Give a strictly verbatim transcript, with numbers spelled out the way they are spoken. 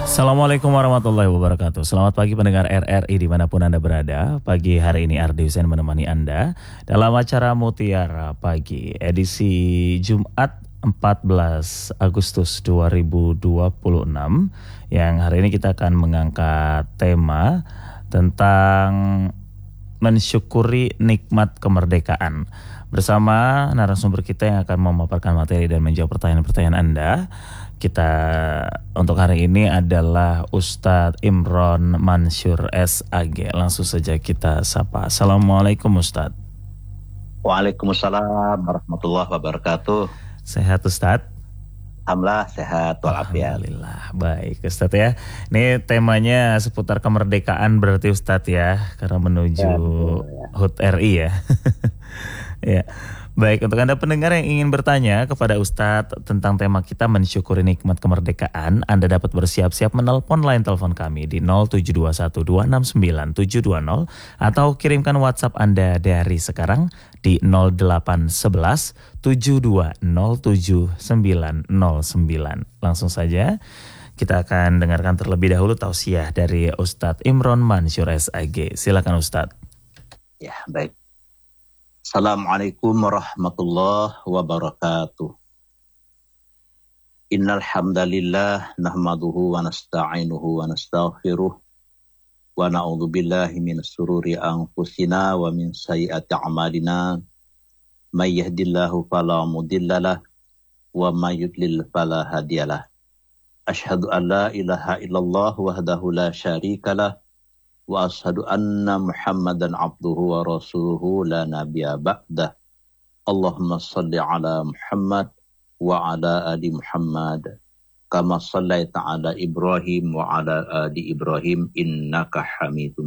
Assalamualaikum warahmatullahi wabarakatuh. Selamat pagi pendengar R R I dimanapun Anda berada. Pagi hari ini Ardi Hussein menemani Anda dalam acara Mutiara Pagi edisi Jumat empat belas Agustus dua ribu dua puluh enam, yang hari ini kita akan mengangkat tema tentang mensyukuri nikmat kemerdekaan bersama narasumber kita yang akan memaparkan materi dan menjawab pertanyaan-pertanyaan Anda. Kita untuk hari ini adalah Ustadz Imron Mansur S A G. Langsung saja kita sapa. Assalamualaikum Ustadz. Waalaikumsalam warahmatullahi wabarakatuh. Sehat Ustadz? Alhamdulillah sehat walafiat. Alhamdulillah, baik Ustadz ya. Ini temanya seputar kemerdekaan berarti Ustadz ya, karena menuju ya, betul, ya. H U T R I ya. Ya. Baik, untuk Anda pendengar yang ingin bertanya kepada Ustadz tentang tema kita mensyukuri nikmat kemerdekaan, Anda dapat bersiap-siap menelpon line telepon kami di nol tujuh dua satu dua enam sembilan tujuh dua nol atau kirimkan WhatsApp Anda dari sekarang di nol delapan satu satu tujuh dua nol tujuh sembilan nol sembilan. Langsung saja kita akan dengarkan terlebih dahulu tausiah dari Ustadz Imron Mansur S A G. Silakan Ustadz. Ya, baik. Assalamualaikum warahmatullahi wabarakatuh. Innal hamdalillah nahmaduhu wa nasta'inuhu wa nastaghfiruh wa na'udzu billahi min shururi anfusina wa min sayyiati a'malina. May yahdihillahu fala mudhillalah wa may yudlil fala hadiyalah. Asyhadu an la ilaha illallah wahdahu la syarikalah wa ashadu anna Muhammadan abduhu wa rasuluhu la nabiyya ba'dah. Allahumma salli ala Muhammad wa ala ali Muhammad kama sallaita ala Ibrahim wa ala ali Ibrahim innaka Hamidum